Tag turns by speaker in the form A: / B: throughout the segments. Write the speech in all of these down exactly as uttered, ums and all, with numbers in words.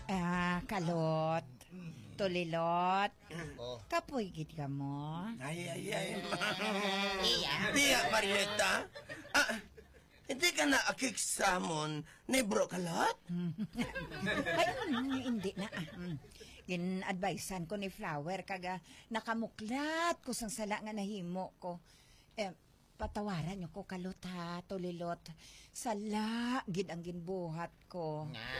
A: Ah, kalot. Tulilot.
B: Oh.
A: Kapoy gid ka mo.
C: Ay, ay, ay.
B: Iya.
C: Iya, Marieta. Ah, hindi ka na akiksamon ni Bro Kalot?
A: Ay, mm, hindi na. ah, mm. Gin-advisean ko ni Flower kaga nakamuklat ko sang sala nga nahimo ko. Eh, patawaran niyo ko kalot ha, tulilot. Sala, gid ang ginbuhat ko.
B: Nga.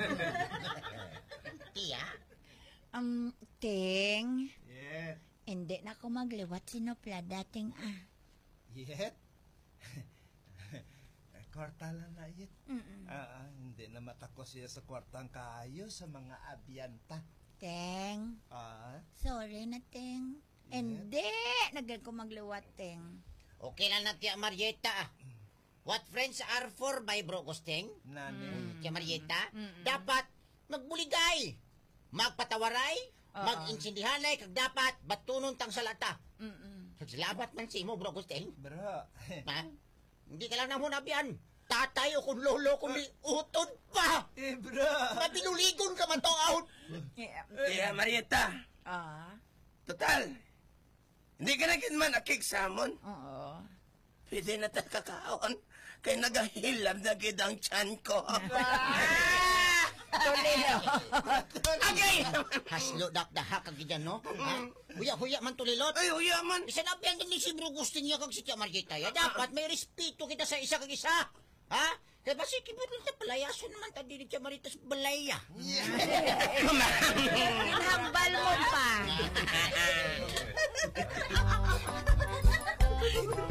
B: Iya.
A: Um, Ting,
D: Yet.
A: hindi na ako magliwat sinupla dating ah.
D: Yet? Kwarta lang na yet.
A: Mm-mm.
D: Ah, ah, hindi na matakos siya sa kwartang kayo sa mga abyanta.
A: Ting,
D: Ah,
A: sorry na Ting.
D: Yeah.
A: Hindi, nagay ko magliwat Ting.
B: Okay lang na, Tia Marieta. What friends are for, by Bro Gusteng?
D: nani.
B: Tia Marieta, dapat magbuligay, magpatawaray,
A: Oo.
B: mag-insindihanay, kag dapat batunon tang salata.
A: Mm-mm.
B: Salamat man si mo, Bro Gusteng.
D: Bro,
B: Ha? Hindi ka lang namunabian. Tatay o kung lolo kung di utod pa.
D: eh bro.
B: Mabinuligon ka man to out.
A: Yeah.
C: Iya, Marieta.
A: Ah,
C: Total, hindi ka na man akiksamon.
A: oo.
C: Pwede na tayo kakaon. Kaya nagahilab na gid ang tiyan ko.
A: Tulilot.
C: Agay!
B: Haslo dak daha kag gidan no. Ha? Huya-huya man tulilot.
C: Ay, huya man.
B: Isa na biyan ni si Bro Gusting niya kag si Tia Margita. Ya dapat may respeto kita sa isa kag isa. Ha? Kaya ba si Kibirul sa palayaso naman ta dili Tia Marita sa balaya.
A: Hinambal mo pa.